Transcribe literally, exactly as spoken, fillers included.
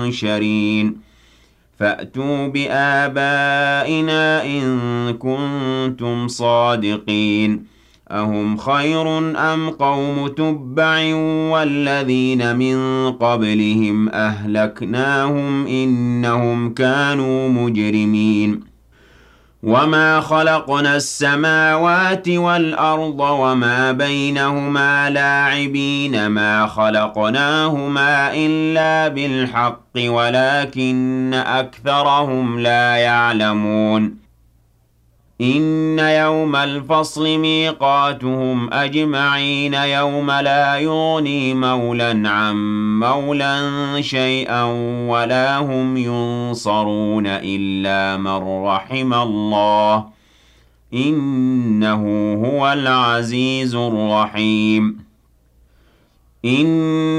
ينشرين فأتوا بآبائنا إن كنتم صادقين أهم خير أم قوم تبع والذين من قبلهم أهلكناهم إنهم كانوا مجرمين وما خلقنا السماوات والأرض وما بينهما لاعبين ما خلقناهما إلا بالحق ولكن أكثرهم لا يعلمون إن يوم الفصل ميقاتهم أجمعين يوم لا يغني مولى عن مولى شيئا ولا هم ينصرون إلا من رحم الله إنه هو العزيز الرحيم إن